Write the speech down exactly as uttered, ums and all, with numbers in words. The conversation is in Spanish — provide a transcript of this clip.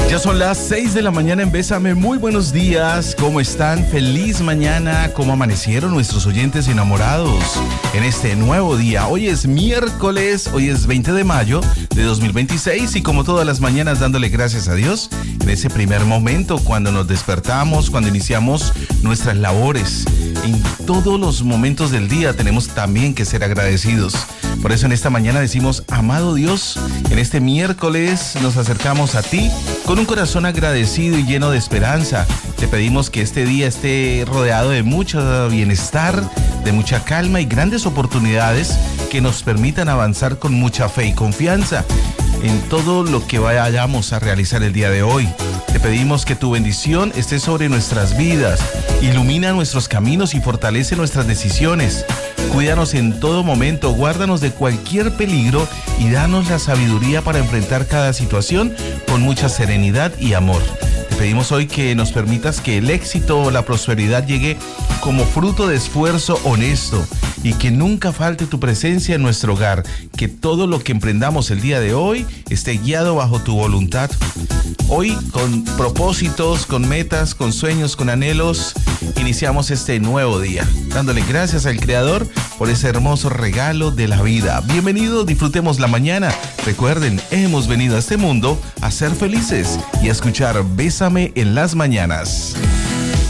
Ya son las seis de la mañana en Bésame. Muy buenos días, ¿cómo están? Feliz mañana, ¿cómo amanecieron nuestros oyentes enamorados en este nuevo día? Hoy es miércoles, hoy es veinte de mayo de dos mil veintiséis y como todas las mañanas dándole gracias a Dios en ese primer momento cuando nos despertamos, cuando iniciamos nuestras labores. En todos los momentos del día tenemos también que ser agradecidos. Por eso en esta mañana decimos, amado Dios, en este miércoles nos acercamos a ti con un corazón agradecido y lleno de esperanza. Te pedimos que este día esté rodeado de mucho bienestar, de mucha calma y grandes oportunidades que nos permitan avanzar con mucha fe y confianza en todo lo que vayamos a realizar el día de hoy. Te pedimos que tu bendición esté sobre nuestras vidas, ilumina nuestros caminos y fortalece nuestras decisiones. Cuídanos en todo momento, guárdanos de cualquier peligro y danos la sabiduría para enfrentar cada situación con mucha serenidad y amor. Te pedimos hoy que nos permitas que el éxito o la prosperidad llegue como fruto de esfuerzo honesto y que nunca falte tu presencia en nuestro hogar, que todo lo que emprendamos el día de hoy esté guiado bajo tu voluntad. Hoy, con propósitos, con metas, con sueños, con anhelos, iniciamos este nuevo día, dándole gracias al Creador por ese hermoso regalo de la vida. Bienvenidos, disfrutemos la mañana. Recuerden, hemos venido a este mundo a ser felices y a escuchar Bésame en las mañanas.